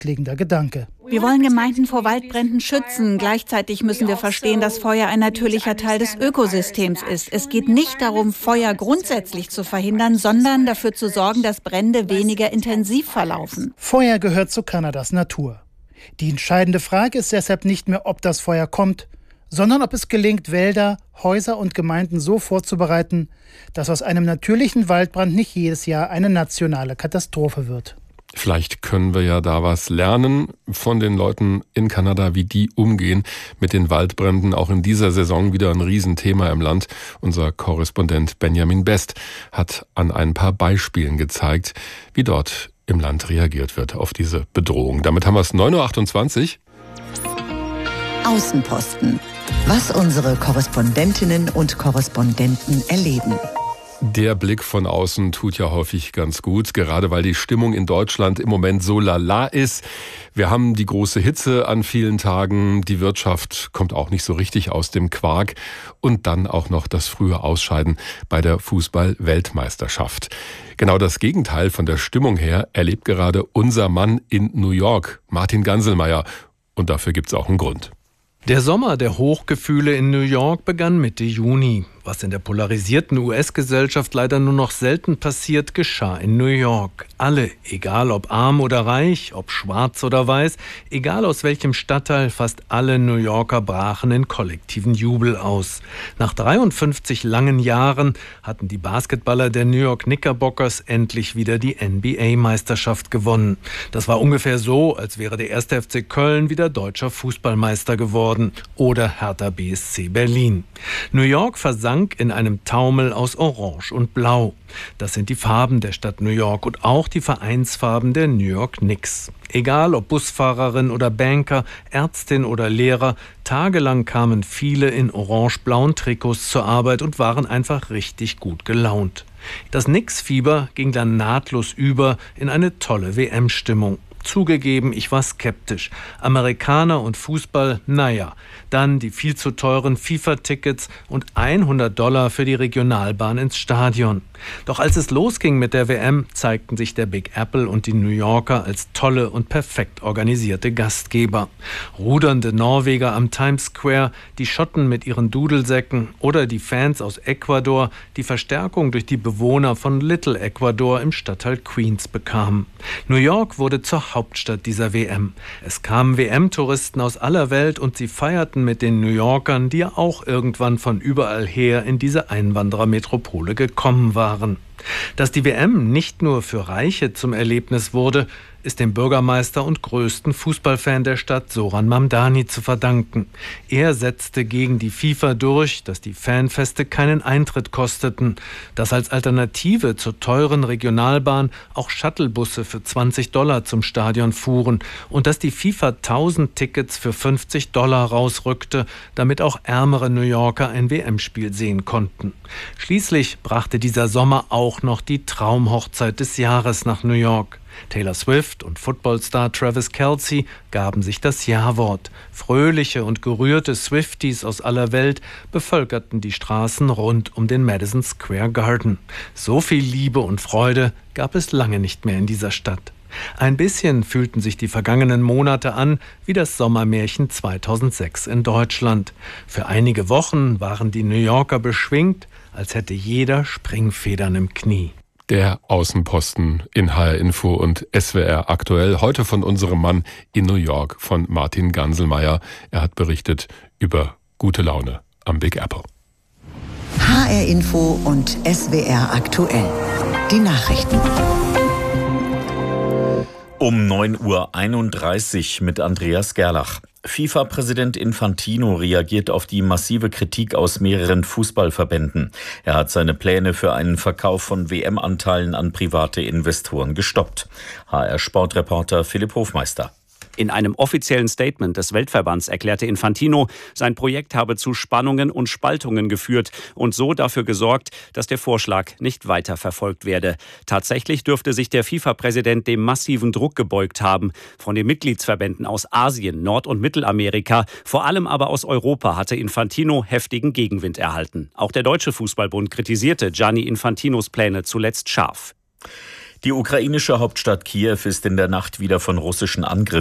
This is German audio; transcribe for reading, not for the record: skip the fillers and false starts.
grundlegender Gedanke. Wir wollen Gemeinden vor Waldbränden schützen. Gleichzeitig müssen wir verstehen, dass Feuer ein natürlicher Teil des Ökosystems ist. Es geht nicht darum, Feuer grundsätzlich zu verhindern, sondern dafür zu sorgen, dass Brände weniger intensiv verlaufen. Feuer gehört zu Kanadas Natur. Die entscheidende Frage ist deshalb nicht mehr, ob das Feuer kommt, sondern ob es gelingt, Wälder, Häuser und Gemeinden so vorzubereiten, dass aus einem natürlichen Waldbrand nicht jedes Jahr eine nationale Katastrophe wird. Vielleicht können wir ja da was lernen von den Leuten in Kanada, wie die umgehen mit den Waldbränden. Auch in dieser Saison wieder ein Riesenthema im Land. Unser Korrespondent Benjamin Best hat an ein paar Beispielen gezeigt, wie dort im Land reagiert wird auf diese Bedrohung. Damit haben wir es 9.28 Uhr. Außenposten. Was unsere Korrespondentinnen und Korrespondenten erleben. Der Blick von außen tut ja häufig ganz gut, gerade weil die Stimmung in Deutschland im Moment so lala ist. Wir haben die große Hitze an vielen Tagen, die Wirtschaft kommt auch nicht so richtig aus dem Quark und dann auch noch das frühe Ausscheiden bei der Fußball-Weltmeisterschaft. Genau das Gegenteil von der Stimmung her erlebt gerade unser Mann in New York, Martin Ganselmeier. Und dafür gibt's auch einen Grund. Der Sommer der Hochgefühle in New York begann Mitte Juni. Was in der polarisierten US-Gesellschaft leider nur noch selten passiert, geschah in New York. Alle, egal ob arm oder reich, ob schwarz oder weiß, egal aus welchem Stadtteil, fast alle New Yorker brachen in kollektiven Jubel aus. Nach 53 langen Jahren hatten die Basketballer der New York Knickerbockers endlich wieder die NBA-Meisterschaft gewonnen. Das war ungefähr so, als wäre der 1. FC Köln wieder deutscher Fußballmeister geworden oder Hertha BSC Berlin. New York versank in einem Taumel aus Orange und Blau. Das sind die Farben der Stadt New York und auch die Vereinsfarben der New York Knicks. Egal ob Busfahrerin oder Banker, Ärztin oder Lehrer, tagelang kamen viele in orange-blauen Trikots zur Arbeit und waren einfach richtig gut gelaunt. Das Knicks-Fieber ging dann nahtlos über in eine tolle WM-Stimmung. Zugegeben, ich war skeptisch. Amerikaner und Fußball, naja. Dann die viel zu teuren FIFA-Tickets und $100 für die Regionalbahn ins Stadion. Doch als es losging mit der WM, zeigten sich der Big Apple und die New Yorker als tolle und perfekt organisierte Gastgeber. Rudernde Norweger am Times Square, die Schotten mit ihren Dudelsäcken oder die Fans aus Ecuador, die Verstärkung durch die Bewohner von Little Ecuador im Stadtteil Queens bekamen. New York wurde zur Hauptstadt dieser WM. Es kamen WM-Touristen aus aller Welt und sie feierten mit den New Yorkern, die ja auch irgendwann von überall her in diese Einwanderermetropole gekommen waren. Dass die WM nicht nur für Reiche zum Erlebnis wurde, ist dem Bürgermeister und größten Fußballfan der Stadt Zoran Mamdani zu verdanken. Er setzte gegen die FIFA durch, dass die Fanfeste keinen Eintritt kosteten, dass als Alternative zur teuren Regionalbahn auch Shuttlebusse für $20 zum Stadion fuhren und dass die FIFA 1000 Tickets für $50 rausrückte, damit auch ärmere New Yorker ein WM-Spiel sehen konnten. Schließlich brachte dieser Sommer auch noch die Traumhochzeit des Jahres nach New York. Taylor Swift und Footballstar Travis Kelce gaben sich das Ja-Wort. Fröhliche und gerührte Swifties aus aller Welt bevölkerten die Straßen rund um den Madison Square Garden. So viel Liebe und Freude gab es lange nicht mehr in dieser Stadt. Ein bisschen fühlten sich die vergangenen Monate an wie das Sommermärchen 2006 in Deutschland. Für einige Wochen waren die New Yorker beschwingt, als hätte jeder Springfedern im Knie. Der Außenposten in HR Info und SWR aktuell. Heute von unserem Mann in New York, von Martin Ganselmeier. Er hat berichtet über gute Laune am Big Apple. HR Info und SWR aktuell. Die Nachrichten. Um 9.31 Uhr mit Andreas Gerlach. FIFA-Präsident Infantino reagiert auf die massive Kritik aus mehreren Fußballverbänden. Er hat seine Pläne für einen Verkauf von WM-Anteilen an private Investoren gestoppt. HR-Sportreporter Philipp Hofmeister. In einem offiziellen Statement des Weltverbands erklärte Infantino, sein Projekt habe zu Spannungen und Spaltungen geführt und so dafür gesorgt, dass der Vorschlag nicht weiter verfolgt werde. Tatsächlich dürfte sich der FIFA-Präsident dem massiven Druck gebeugt haben. Von den Mitgliedsverbänden aus Asien, Nord- und Mittelamerika, vor allem aber aus Europa hatte Infantino heftigen Gegenwind erhalten. Auch der Deutsche Fußballbund kritisierte Gianni Infantinos Pläne zuletzt scharf. Die ukrainische Hauptstadt Kiew ist in der Nacht wieder von russischen Angriffen